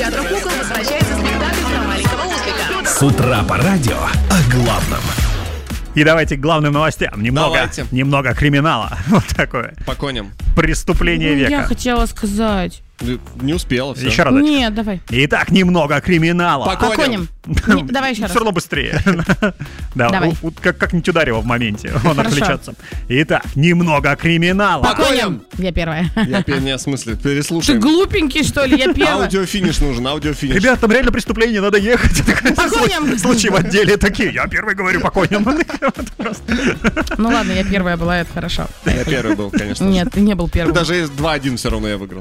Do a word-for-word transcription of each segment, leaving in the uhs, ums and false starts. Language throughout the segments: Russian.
театра кукол возвращается спектакль про маленького ослика. С утра по радио о главном. И давайте к главным новостям. Немного, Давайте. немного криминала. Вот такое. По коням. Преступление Ну, века. я хотела сказать. Не успела, все. Еще раз. Нет, давай. Итак, немного криминала. По По коням. Не, давай еще раз. Все равно быстрее. Да, Давай. у- у- как- как-нибудь ударила в моменте. Он Хорошо. отвлечется. Итак, немного криминала. По коням. Я первая. Я пе- не, в смысле, Ты переслушаем. глупенький, что ли? Я первая. Аудиофиниш нужен, аудиофиниш. Ребят, там реально преступление, надо ехать. По коням. Случаи в отделе такие. Я первый говорю по коням. Ну ладно, я первая была, это хорошо. Я первый был, конечно. Нет, ты не был первым. Даже есть два-один все равно я выиграл.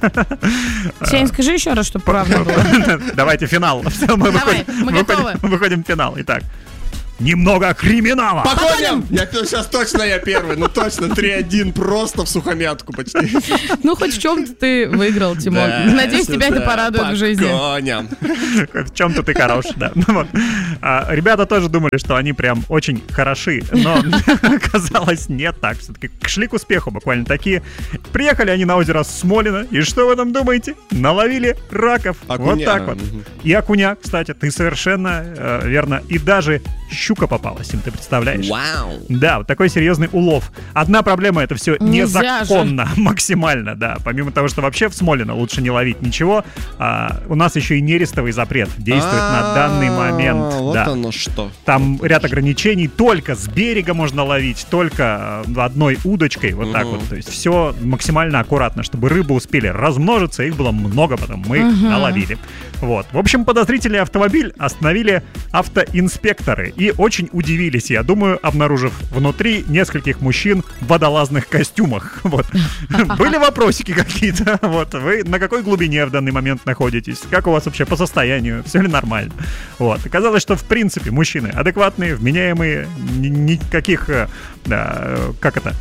Сень, скажи еще раз, чтобы правда было. Давайте финал. Все, мы Давай, выходим- мы выходим- готовы. Выходим в финал. Итак, немного криминала. По коням! Я сейчас точно я первый, ну точно, три-один, просто в сухомятку почти. Ну, хоть в чем-то ты выиграл, Тимон. Да, Надеюсь, тебя это да, порадует по в жизни. коням. В чем-то ты хорош, да. Ну вот. А, ребята тоже думали, что они прям очень хороши, но оказалось не так. Все-таки шли к успеху буквально такие. Приехали они на озеро Смолино, и что вы там думаете? Наловили раков. Вот Окуня. так вот. Мгм. И окуня, кстати, ты совершенно э, верно. И даже щука попалась им, ты представляешь? Вау. Да, вот такой серьезный улов. Одна проблема, это все Нельзя незаконно, максимально, да. Помимо того, что вообще в Смолино лучше не ловить ничего, а, у нас еще и нерестовый запрет действует на данный момент. А, Вот Да. оно что. Там ряд ограничений, только с берега можно ловить, только э, одной удочкой, вот так Мгм. вот. То есть все максимально аккуратно, чтобы рыбы успели размножиться, их было много, потом мы их наловили. Вот. В общем, подозрительный автомобиль остановили автоинспекторы и очень удивились, я думаю, обнаружив внутри нескольких мужчин в водолазных костюмах. Вот. Были вопросики какие-то? Вот. Вы на какой глубине в данный момент находитесь? Как у вас вообще по состоянию? Все ли нормально? Вот. Оказалось, что в принципе мужчины адекватные, вменяемые, ни- никаких, э, да, э, как это,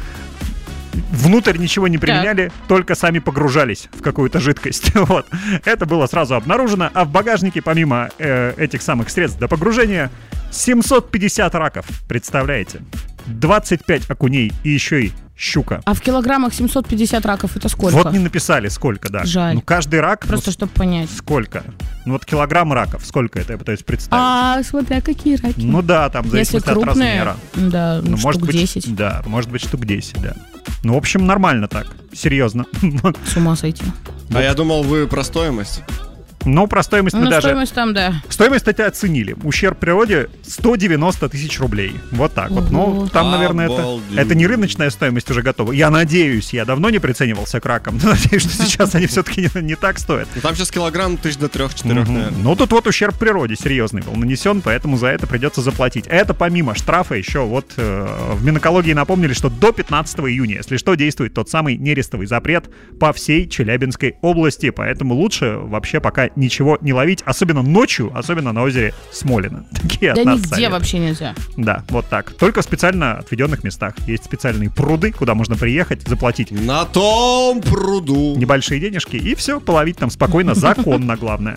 внутрь ничего не применяли, только сами погружались в какую-то жидкость. Вот. Это было сразу обнаружено, а в багажнике помимо э, этих самых средств для погружения семьсот пятьдесят раков, представляете? двадцать пять окуней и еще и щука. А в килограммах семьсот пятьдесят раков это сколько? Вот не написали, сколько, да. Жаль. Ну, каждый рак, Просто ну, чтобы понять. сколько? Ну, вот килограмм раков, сколько это, я пытаюсь представить. А, смотря какие раки. Ну да, там в Если зависимости от крупные, размера. да, ну, Ну, штук может быть, десять. да, может быть, штук десять, да. Ну, в общем, нормально так, серьезно. С ума сойти. А я думал, вы про стоимость. Ну, про стоимость мы Ну, даже... стоимость там, да. Стоимость, кстати, оценили. Ущерб природе сто девяносто тысяч рублей. Вот так вот. Ну, Ого. там, наверное, это, Обалдеть. это не рыночная стоимость уже готова. Я надеюсь, я давно не приценивался к ракам. но Надеюсь, что сейчас они все-таки не, не так стоят. Ну там сейчас килограмм тысяч до трех-четырех, Мгм. наверное. Ну, тут вот ущерб природе серьезный был нанесен, поэтому за это придется заплатить. А это помимо штрафа еще вот э, в Минэкологии напомнили, что до пятнадцатого июня, если что, действует тот самый нерестовый запрет по всей Челябинской области. Поэтому лучше вообще пока ничего не ловить, особенно ночью, особенно на озере Смолино. Такие от Да нас нигде советы. вообще нельзя. Да, вот так. Только в специально отведенных местах. Есть специальные пруды, куда можно приехать, заплатить На том пруду. небольшие денежки и все, половить там спокойно, законно, главное.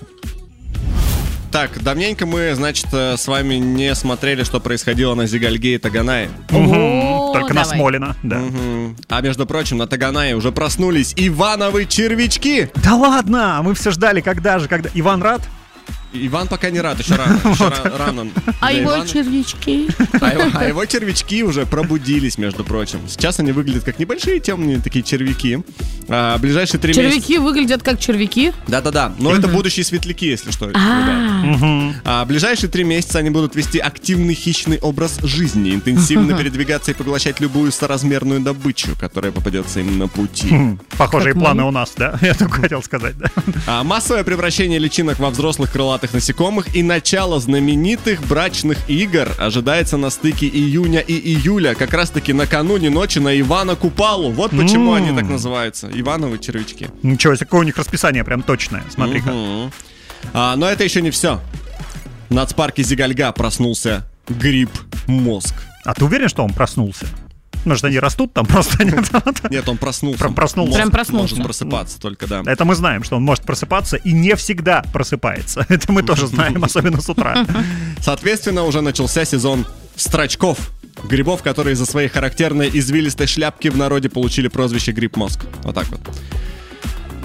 Так, давненько мы, значит, э, с вами не смотрели, что происходило на Зигальге и Таганае. О, Только на давай. Смолино, да. Мгм. А между прочим, на Таганае уже проснулись Ивановы червячки. Да ладно, мы все ждали, когда же, когда... Иван рад? Иван пока не рад, еще рано. Еще ра- рано А для его Ивана. червячки? А его, а его червячки уже пробудились, между прочим. Сейчас они выглядят как небольшие темные такие червяки. А, ближайшие три месяца... Червяки выглядят как червяки? Да-да-да, но это будущие светляки, если что. ребят. А, А ближайшие три месяца они будут вести активный хищный образ жизни, интенсивно передвигаться и поглощать любую соразмерную добычу, которая попадется им на пути. Хм, Похожие Как планы мы. у нас, да? Я только хотел сказать, да. А массовое превращение личинок во взрослых крылатых насекомых и начало знаменитых брачных игр ожидается на стыке июня и июля, как раз-таки накануне ночи на Ивана Купалу. Вот почему М. они так называются. Ивановы червячки. Ничего себе, какое у них расписание прям точное. Смотри-ка. Мгм. А, но это еще не все. В нацпарке Зигальга проснулся гриб-мозг. А ты уверен, что он проснулся? Может, они растут там просто? Нет? Нет, он проснулся. Прям проснулся. Мозг Прям проснулся. Может просыпаться только, да. Это мы знаем, что он может просыпаться и не всегда просыпается. Это мы тоже знаем, особенно с утра. Соответственно, уже начался сезон строчков. Грибов, которые из-за своей характерной извилистой шляпки в народе получили прозвище гриб-мозг. Вот так вот.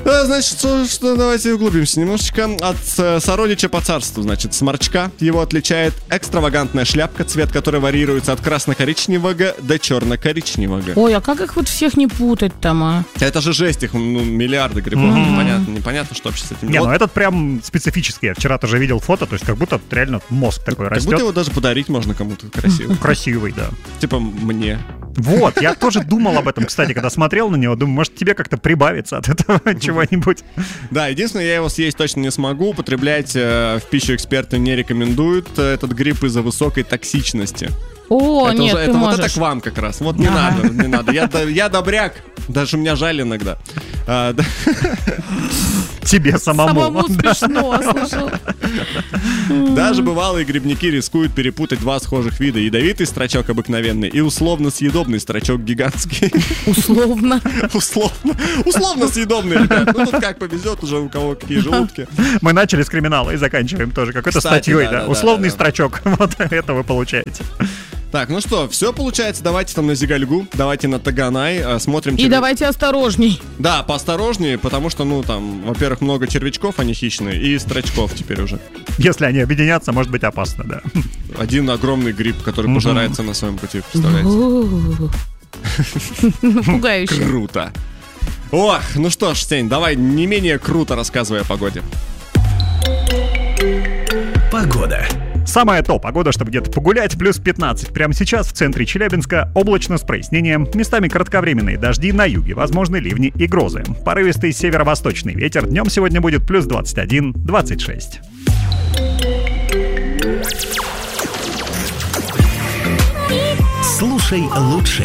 А, значит, что, что, давайте углубимся немножечко. От э, сородича по царству, значит, сморчка. Его отличает экстравагантная шляпка, цвет которой варьируется от красно-коричневого до черно-коричневого. Ой, а как их вот всех не путать там, а? Это же жесть, их ну, миллиарды грибов. Mm-hmm. Непонятно, непонятно, что вообще с этим. Не, вот. ну этот прям специфический. Я вчера тоже видел фото, то есть как будто реально мозг такой Как растет. будто его даже подарить можно кому-то красиво. Красивый, да. Типа мне. Вот, я тоже думал об этом, кстати, когда смотрел на него. Думаю, может, тебе как-то прибавится от этого чего-нибудь. Да, единственное, я его съесть точно не смогу. Употреблять э, в пищу эксперты не рекомендуют э, этот гриб из-за высокой токсичности. О, это нет, уже, ты это можешь. вот это к вам как раз. Вот не Ага. надо, не надо. Я, до- я добряк. Даже меня жаль иногда. А, да. Тебе самому. Самому смешно, слышал. Даже бывалые грибники рискуют перепутать два схожих вида. Ядовитый строчок обыкновенный и условно съедобный строчок гигантский. Условно. Условно. Условно съедобный, ребят. Ну тут как повезет уже у кого какие желудки. Мы начали с криминала и заканчиваем тоже какой-то Кстати, статьей, да, да. да, да, Условный да, да. строчок. Вот это вы получаете. Так, ну что, все получается. Давайте там на Зигальгу, давайте на Таганай. а, Смотрим. И через- давайте осторожней. Да, поосторожнее, потому что, ну, там, во-первых, много червячков, они хищные, и строчков теперь уже. Если они объединятся, может быть опасно, да. Один огромный гриб, который Мгм. пожирается на своем пути, представляете? Пугающе. Круто. Ох, ну что ж, Сень, давай не менее круто рассказывай о погоде. Погода. Самое то, погода, чтобы где-то погулять, плюс пятнадцать. Прямо сейчас в центре Челябинска облачно с прояснением, местами кратковременные дожди, на юге возможны ливни и грозы. Порывистый северо-восточный ветер, днем сегодня будет плюс двадцать один - двадцать шесть. Слушай лучше.